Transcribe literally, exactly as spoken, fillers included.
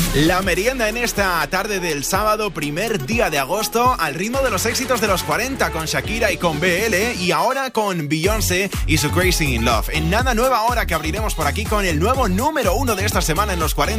La merienda en esta tarde del sábado, primer día de agosto, al ritmo de los éxitos de los cuarenta con Shakira y con B L, y ahora con Beyoncé y su Crazy in Love. En nada, nueva hora que abriremos por aquí con el nuevo número uno de esta semana en los cuarenta.